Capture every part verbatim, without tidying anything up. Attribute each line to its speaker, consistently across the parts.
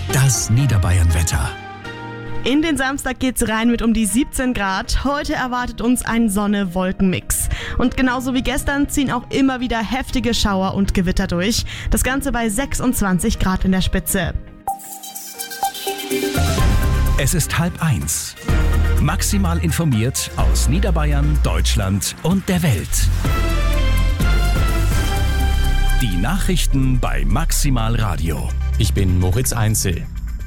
Speaker 1: Das Niederbayern-Wetter.
Speaker 2: In den Samstag geht's rein mit um die siebzehn Grad. Heute erwartet uns ein Sonne-Wolken-Mix. Und genauso wie gestern ziehen auch immer wieder heftige Schauer und Gewitter durch. Das Ganze bei sechsundzwanzig Grad in der Spitze.
Speaker 1: Es ist halb eins. Maximal informiert aus Niederbayern, Deutschland und der Welt. Die Nachrichten bei Maximal Radio.
Speaker 3: Ich bin Moritz Einzel.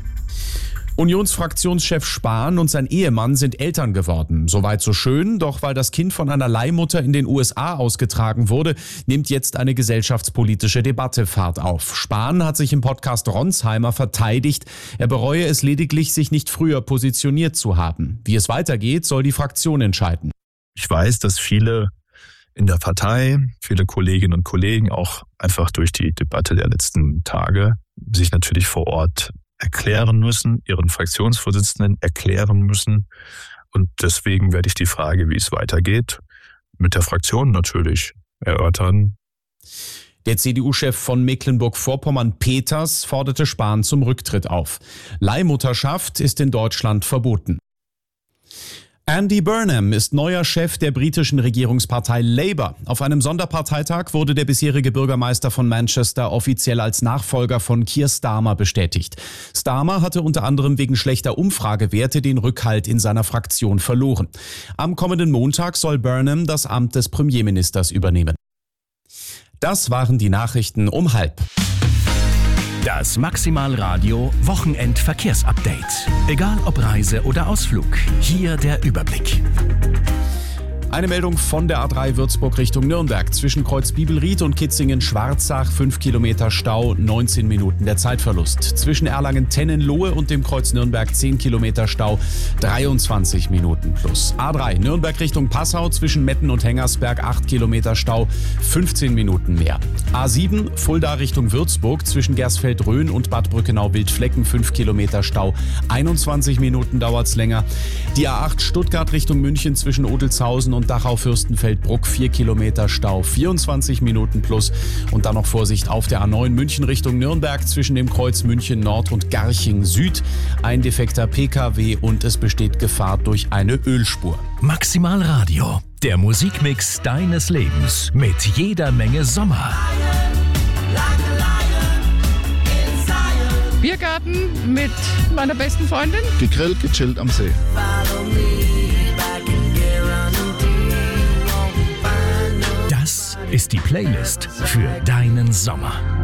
Speaker 3: Unionsfraktionschef Spahn und sein Ehemann sind Eltern geworden. Soweit so schön, doch weil das Kind von einer Leihmutter in den U S A ausgetragen wurde, nimmt jetzt eine gesellschaftspolitische Debatte Fahrt auf. Spahn hat sich im Podcast Ronsheimer verteidigt. Er bereue es lediglich, sich nicht früher positioniert zu haben. Wie es weitergeht, soll die Fraktion entscheiden.
Speaker 4: Ich weiß, dass viele in der Partei, viele Kolleginnen und Kollegen auch einfach durch die Debatte der letzten Tage sich natürlich vor Ort erklären müssen, ihren Fraktionsvorsitzenden erklären müssen. Und deswegen werde ich die Frage, wie es weitergeht, mit der Fraktion natürlich erörtern.
Speaker 3: Der C D U-Chef von Mecklenburg-Vorpommern, Peters, forderte Spahn zum Rücktritt auf. Leihmutterschaft ist in Deutschland verboten. Andy Burnham ist neuer Chef der britischen Regierungspartei Labour. Auf einem Sonderparteitag wurde der bisherige Bürgermeister von Manchester offiziell als Nachfolger von Keir Starmer bestätigt. Starmer hatte unter anderem wegen schlechter Umfragewerte den Rückhalt in seiner Fraktion verloren. Am kommenden Montag soll Burnham das Amt des Premierministers übernehmen. Das waren die Nachrichten um halb.
Speaker 1: Das Maximal Radio Wochenend-Verkehrsupdate. Egal ob Reise oder Ausflug, hier der Überblick.
Speaker 3: Eine Meldung von der A drei Würzburg Richtung Nürnberg. Zwischen Kreuz Bibelried und Kitzingen-Schwarzach fünf Kilometer Stau, neunzehn Minuten der Zeitverlust. Zwischen Erlangen-Tennenlohe und dem Kreuz Nürnberg zehn Kilometer Stau, dreiundzwanzig Minuten plus. A drei Nürnberg Richtung Passau zwischen Metten und Hengersberg acht Kilometer Stau, fünfzehn Minuten mehr. A sieben Fulda Richtung Würzburg zwischen Gersfeld-Rhön und Bad Brückenau-Wildflecken fünf Kilometer Stau, einundzwanzig Minuten dauert's länger. Die A acht Stuttgart Richtung München zwischen Odelshausen und Dachau-Fürstenfeldbruck vier Kilometer Stau, vierundzwanzig Minuten plus. Und dann noch Vorsicht auf der A neun München Richtung Nürnberg zwischen dem Kreuz München Nord und Garching Süd. Ein defekter P K W und es besteht Gefahr durch eine Ölspur.
Speaker 1: Maximal Radio, der Musikmix deines Lebens mit jeder Menge Sommer.
Speaker 5: Biergarten mit meiner besten Freundin.
Speaker 6: Gegrillt, gechillt am See.
Speaker 1: Das ist die Playlist für deinen Sommer.